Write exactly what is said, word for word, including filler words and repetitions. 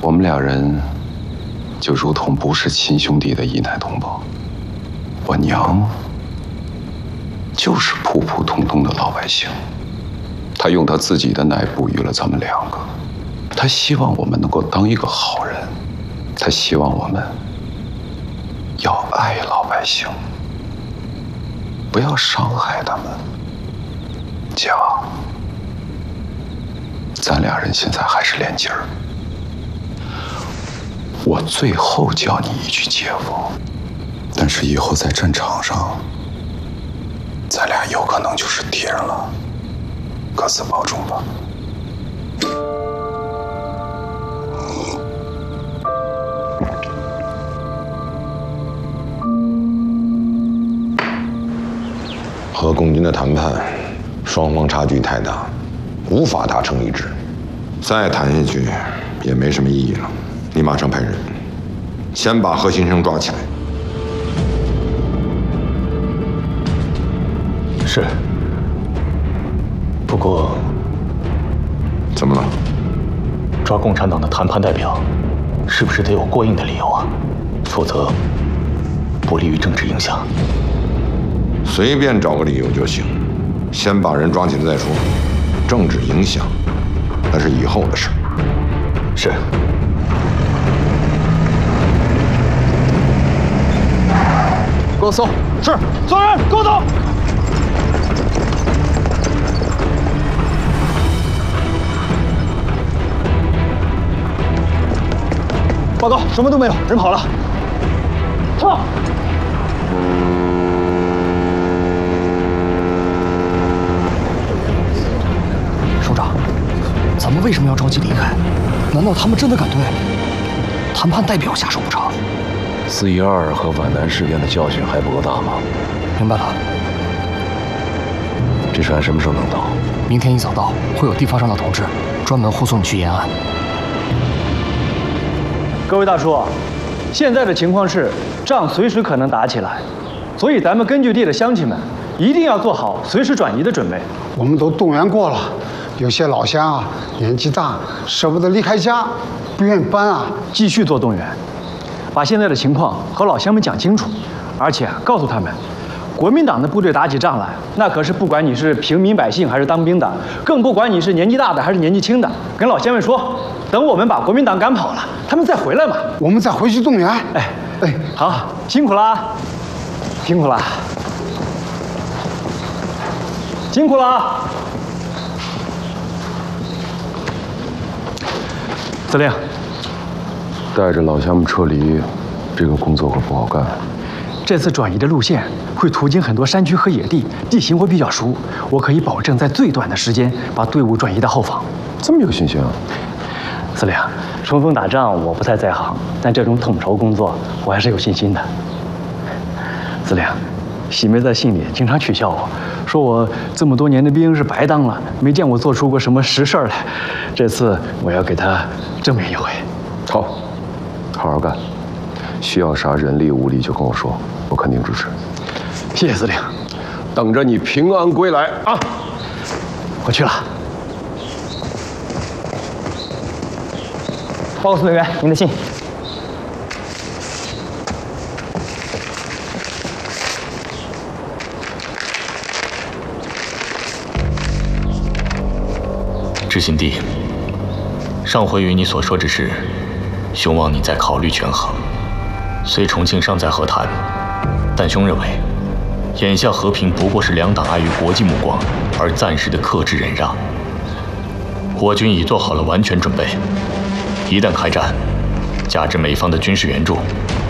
我们俩人就如同不是亲兄弟的异奶同胞。我娘就是普普通通的老百姓，她用她自己的奶哺育了咱们两个。她希望我们能够当一个好人，她希望我们要爱老百姓，不要伤害他们。姐夫，咱俩人现在还是连襟儿。我最后叫你一句姐夫，但是以后在战场上，咱俩有可能就是敌人了。各自保重吧。 和共军的谈判，双方差距太大，无法达成一致，再谈下去也没什么意义了。你马上派人，先把何先生抓起来。 是。不过， 怎么了？ 抓共产党的谈判代表，是不是得有过硬的理由啊？否则，不利于政治影响。 随便找个理由就行，先把人抓起来再说。政治影响，那是以后的事。 是。 给我搜！是，所有人跟我走！报告，什么都没有，人跑了。撤！ 首长，咱们为什么要着急离开？难道他们真的敢对谈判代表下手不成？ 四一二和皖南事变的教训还不够大吗？ 明白了。 这船什么时候能到？ 明天一早到，会有地方上的同志专门护送你去延安。 各位大叔，现在的情况是仗随时可能打起来，所以咱们根据地的乡亲们一定要做好随时转移的准备。 我们都动员过了，有些老乡啊年纪大，舍不得离开家，不愿意搬啊。 继续做动员，把现在的情况和老乡们讲清楚，而且告诉他们，国民党的部队打起仗来，那可是不管你是平民百姓还是当兵的，更不管你是年纪大的还是年纪轻的，跟老乡们说，等我们把国民党赶跑了，他们再回来嘛， 我们再回去动员。 哎哎，好，辛苦啦，辛苦啦，辛苦啦！司令， 带着老乡们撤离，这个工作可不好干。 这次转移的路线会途经很多山区和野地，地形我比较熟，我可以保证在最短的时间把队伍转移到后方。 这么有信心啊？ 司令，冲锋打仗我不太在行，但这种统筹工作我还是有信心的。司令，喜梅在信里经常取笑我，说我这么多年的兵是白当了，没见我做出过什么实事来。这次我要给他证明一回。 好，好好干，需要啥人力物力就跟我说，我肯定支持。 谢谢司令， 等着你平安归来啊！ 我去了。 报告司令员，您的信。 知信帝，上回与你所说之事，兄望你再考虑权衡。虽重庆尚在和谈，但兄认为，眼下和平不过是两党碍于国际目光而暂时的克制忍让。我军已做好了完全准备，一旦开战，加之美方的军事援助，